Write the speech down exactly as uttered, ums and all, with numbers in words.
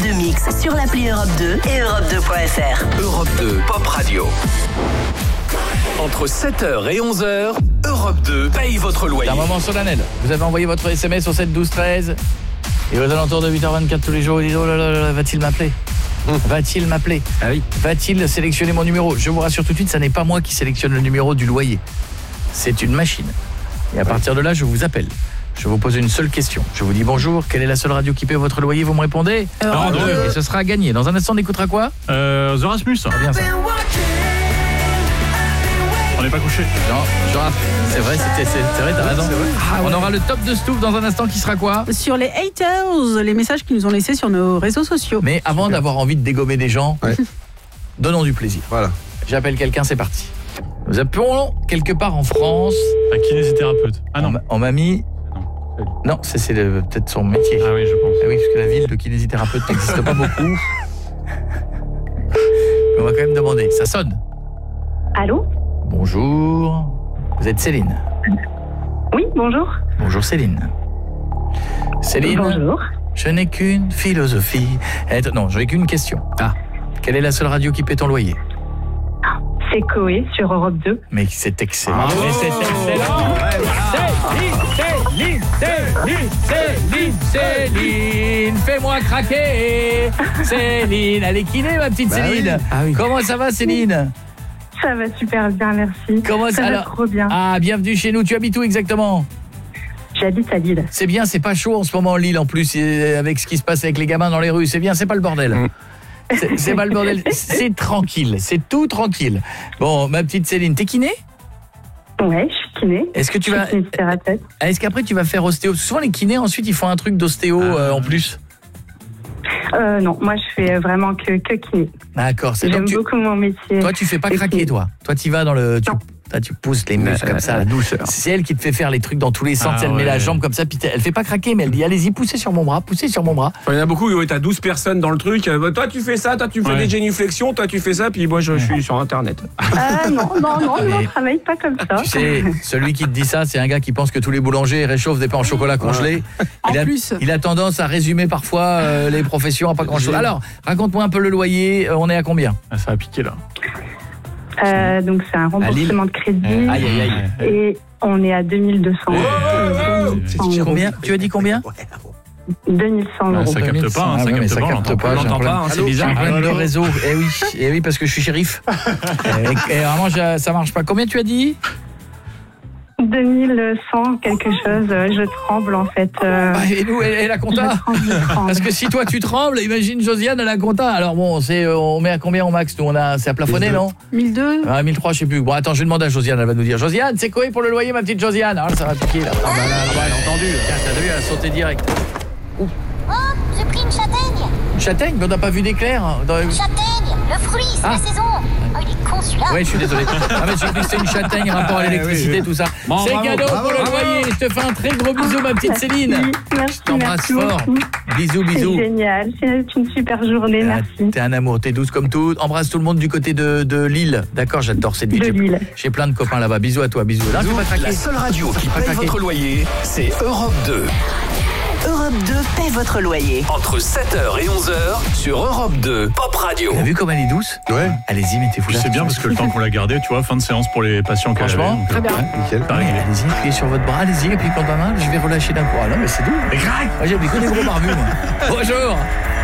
deux Mix sur l'appli Europe deux et Europe deux point F R. Europe deux Pop Radio. Entre sept heures et onze heures, Europe deux paye votre loyer. C'est un moment solennel. Vous avez envoyé votre S M S au sept douze treize et aux alentours de huit heures vingt-quatre tous les jours, vous dites oh là là là, va-t-il m'appeler ? Va-t-il m'appeler ? Ah oui. Va-t-il sélectionner mon numéro ? Je vous rassure tout de suite, ça n'est pas moi qui sélectionne le numéro du loyer. C'est une machine. Et à partir de là, je vous appelle. Je vous pose une seule question. Je vous dis bonjour, quelle est la seule radio qui paie votre loyer ? Vous me répondez ? Europe deux. Et ce sera gagné. Dans un instant, on écoutera quoi ? Euh, The Rasmus. Très bien ça. On n'est pas couché. Non, je rappe. C'est vrai, c'était, c'est, c'est vrai, t'as raison. Ah, on aura le top de Stouff dans un instant qui sera quoi ? Sur les haters, les messages qu'ils nous ont laissés sur nos réseaux sociaux. Mais avant Super. d'avoir envie de dégommer des gens, ouais. donnons du plaisir. Voilà. J'appelle quelqu'un, c'est parti. Nous appelons quelque part en France. Un kinésithérapeute. Ah non. On m'a mis... Non, c'est, c'est le, peut-être son métier. Ah oui, je pense. Ah oui, parce que la ville de kinésithérapeute n'existe pas beaucoup. Mais on va quand même demander. Ça sonne. Allô ? Bonjour. Vous êtes Céline ? Oui, bonjour. Bonjour Céline. Céline. Bonjour. Je n'ai qu'une philosophie. Être... Non, je n'ai qu'une question. Ah. Quelle est la seule radio qui paie ton loyer ? C'est Coé sur Europe deux. Mais c'est excellent. Ah, Mais c'est excellent. Ouais, voilà. Céline, Céline, Céline, Céline, Céline, fais-moi craquer. Céline, elle est kiné ma petite bah Céline. Oui. Ah oui. Comment ça va Céline ? Ça va super bien, merci. Comment ça, ça alors... va trop bien. Ah, bienvenue chez nous. Tu habites où exactement ? J'habite à Lille. C'est bien, c'est pas chaud en ce moment Lille en plus, avec ce qui se passe avec les gamins dans les rues. C'est bien, c'est pas le bordel. Mmh. C'est, c'est pas le bordel, c'est tranquille, c'est tout tranquille. Bon, ma petite Céline, t'es kiné ? Ouais, je suis kiné. Est-ce que tu vas... tête. Est-ce qu'après tu vas faire ostéo ? Souvent les kinés, ensuite ils font un truc d'ostéo ah. euh, en plus. Euh, non, moi je fais vraiment que, que kiné. D'accord, c'est J'aime donc tu... beaucoup mon métier. Toi tu fais pas craquer kiné. toi. Toi tu vas dans le... Tu... Toi, tu pousses les muscles euh, comme ça, la douceur. C'est elle qui te fait faire les trucs dans tous les sens. Ah, elle ouais. met la jambe comme ça, puis elle fait pas craquer, mais elle dit allez-y, poussez sur mon bras, poussez sur mon bras. Il y en a beaucoup où t'as douze personnes dans le truc. Euh, toi tu fais ça, toi tu fais ouais. des génuflexions, toi tu fais ça, puis moi je, ouais. je suis sur internet. Euh, non, non, non, mais... on ne travaille pas comme ça. Tu sais, celui qui te dit ça, c'est un gars qui pense que tous les boulangers réchauffent des pains en chocolat congelés. Ouais. Il, a, plus. il a tendance à résumer parfois euh, les professions à pas grand chose. Alors, raconte-moi un peu le loyer, euh, on est à combien ? Ah, ça a piqué là. Euh, donc c'est un remboursement de crédit euh, aïe, aïe, aïe. Et on est à deux mille deux cents. Oh, c'est combien ? Tu as dit combien ? deux mille cent euros. Ça capte pas, hein, ça, ah, capte ça pas, capte pas, on l'entend pas, hein, c'est bizarre. J'ai un problème de réseau. Eh oui, eh oui, parce que je suis shérif. et, et vraiment, je, ça marche pas. Combien tu as dit ? deux mille cent quelque chose, je tremble en fait. Euh, ah, et nous, et, et la compta ? Parce que si toi tu trembles, imagine Josiane à la compta. Alors bon, c'est, on met à combien au max ? Nous, on a, c'est à plafonner, non ? mille deux. Ah, mille trois, je sais plus. Bon, attends, je vais demander à Josiane, elle va nous dire. Josiane, c'est quoi pour le loyer, ma petite Josiane ? Ah, ça va piquer là. Ah, bah, là, là, elle a entendu. Tiens, t'as vu, elle a sauté direct. Ouh. Oh, j'ai pris une châtaigne. Une châtaigne ? Mais on n'a pas vu d'éclair. Dans... Une châtaigne, le fruit, c'est ah. la saison. Oh, il est con celui-là. Oui, je suis désolé. Ah, mais j'ai cru que c'était une châtaigne, rapport à l'électricité, oui, oui. tout ça. Bon, c'est bravo, cadeau bravo, pour le loyer. Je te fais un très gros bisou, ma petite Céline. Merci, je t'embrasse merci fort. Beaucoup. Bisous, bisous. C'est génial, c'est une super journée, ah, merci. T'es un amour, t'es douce comme tout. Embrasse tout le monde du côté de, de Lille. D'accord, j'adore cette ville. De Lille. J'ai plein de copains là-bas. Bisous à toi, bisous. Là, bisous. La seule radio qui paye votre loyer, c'est Europe deux. Europe deux paie votre loyer. Entre sept heures et onze heures sur Europe deux Pop Radio. T'as vu comme elle est douce ? Ouais. Allez-y, mettez-vous là. C'est bien parce que le temps qu'on l'a gardé, tu vois, fin de séance pour les patients qui franchement, très bien. Ouais, nickel. Pareil, allez-y, appuyez sur votre bras, allez-y, et puis quand pas mal, je vais relâcher d'un coup. Ah non, mais c'est doux. Mais grave. Moi, j'ai vu que des gros barbus, moi. Bonjour.